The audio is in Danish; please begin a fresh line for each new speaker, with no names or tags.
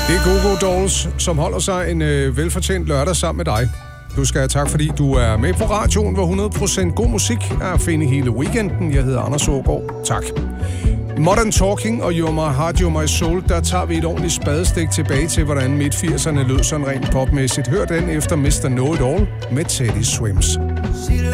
Det er Go Go Dolls, som holder sig en velfortjent lørdag sammen med dig. Du skal have tak, fordi du er med på radioen, hvor 100% god musik er at finde hele weekenden. Jeg hedder Anders Aagaard. Tak. Modern Talking og You're My Heart, You're My Soul, der tager vi et ordentligt spadestik tilbage til, hvordan midt-80'erne lød sådan rent popmæssigt. Hør den efter Mr. Know It All med Teddy Swims.